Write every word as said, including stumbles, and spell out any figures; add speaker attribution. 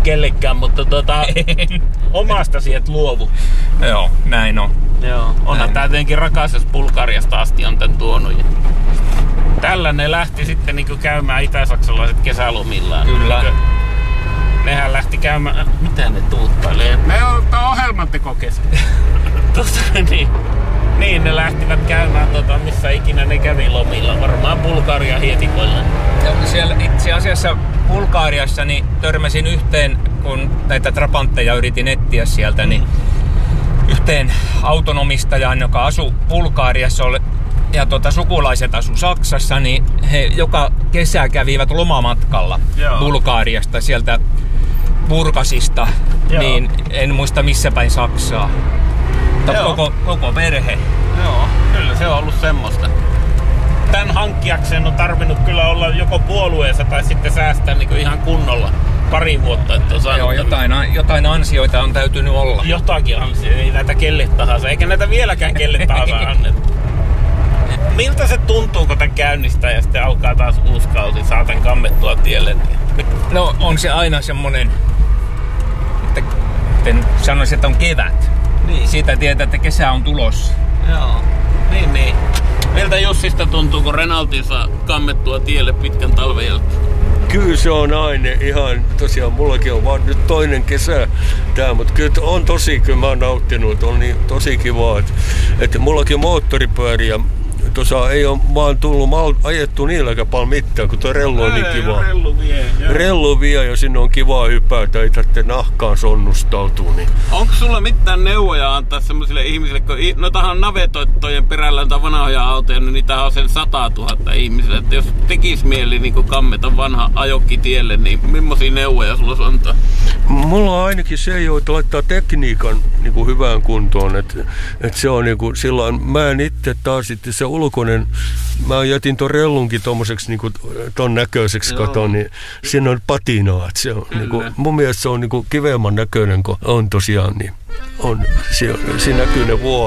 Speaker 1: kellekään, mutta tota, omasta sieltä luovu.
Speaker 2: Joo, näin on.
Speaker 1: Joo, onhan tää tietenkin rakas, jos Bulgariasta asti on tän tuonut. Tällä ne lähti sitten niinku käymään itä-saksalaiset kesälomillaan.
Speaker 2: Kyllä.
Speaker 1: Niin, nehän lähti käymään... Mitä ne tuuttailee? Ne on ohjelmantekokesä. Tuossa, niin. Niin, ne lähtivät käymään tota, missä ikinä ne kävi lomilla. Varmaan Bulgaria hietikoilla.
Speaker 2: Siellä itse asiassa Bulgariassa niin törmäsin yhteen, kun näitä trapantteja yritin etsiä sieltä, niin yhteen autonomistajaan, joka asui Bulgariassa ja tuota, sukulaiset asu Saksassa, niin he joka kesä kävivät lomamatkalla Joo. Bulgariasta sieltä Burgasista, Joo. niin en muista missä päin Saksaa. Mutta koko, koko perhe.
Speaker 1: Joo, kyllä se on ollut semmoista. Tän hankkiakseen on tarvinnut kyllä olla joko puolueessa tai sitten säästää niin kuin ihan kunnolla pari vuotta. Että on
Speaker 2: Joo, jotain, jotain ansioita on täytynyt olla.
Speaker 1: Jotakin ansioita, ei näitä kelle tahansa, eikä näitä vieläkään kelle tahansa annettu. Miltä se tuntuu, kun tämän käynnistää ja sitten alkaa taas uusi kausi, saa tän kammettua tielle?
Speaker 2: No on se aina semmonen, että sanoisin, että on kevät. Niin. Siitä tietää, että kesä on tulossa.
Speaker 1: Joo, niin niin. Miltä Jussista tuntuu, kun Renaultin saa kammettua tielle pitkän talven jälkeen?
Speaker 3: Kyllä se on aina ihan, tosiaan mullakin on vaan nyt toinen kesä tää, mutta kyllä on tosi, kyllä mä oon nauttinut, on niin tosi kivaa, että, että mullakin moottoripyöriä. Tuossa ei ole vaan tullut mal- ajettu niilläkään paljon mitään, kun tuo rellu on niin kiva.
Speaker 1: Rellu vie.
Speaker 3: Rellu vie ja sinne on kivaa hypätä, ei tarvitse nahkaan sonnustautua. Niin.
Speaker 1: Onko sulla mitään neuvoja antaa semmoisille ihmisille, kun noitahan navetoittojen perällä on vanhoja autoja, niin niitä on sen satatuhatta ihmisille. Että jos tekisi mieli niin kammeta vanha ajokki tielle, niin millaisia neuvoja sulla antaa?
Speaker 3: Mulla on ainakin se, että laittaa tekniikan niin kuin hyvään kuntoon. Että, että se on niin kuin silloin, mä en itse taas sitten se ulkoinen, mä jätin ton rellunkin tommoseksi niin kuin ton näköiseksi katon, niin siinä on patinaa. Että se on, niin kuin, mun mielestä se on niin kuin kiveämän näköinen, kun on tosiaan, niin on, siinä, siinä näkyy ne vuoret.